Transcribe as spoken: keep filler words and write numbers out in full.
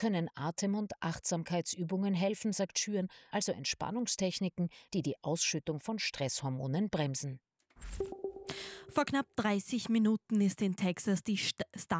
können Atem- und Achtsamkeitsübungen helfen, sagt Schüren, also Entspannungstechniken, die die Ausschüttung von Stresshormonen bremsen. Vor knapp dreißig Minuten ist in Texas die St- Star